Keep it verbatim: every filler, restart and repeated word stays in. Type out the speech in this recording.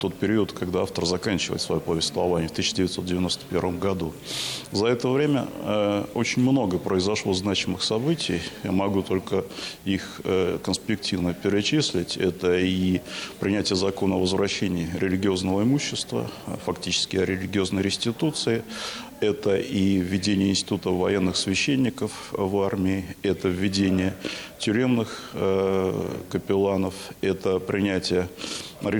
тот период, когда автор заканчивает свое повествование в тысяча девятьсот девяносто первом году. За это время э, очень много произошло значимых событий. Я могу только их э, конспективно перечислить. Это и принятие закона о возвращении религиозного имущества, фактически о религиозной реституции. Это и введение института военных священников в армии, это введение тюремных э, капелланов, это принятие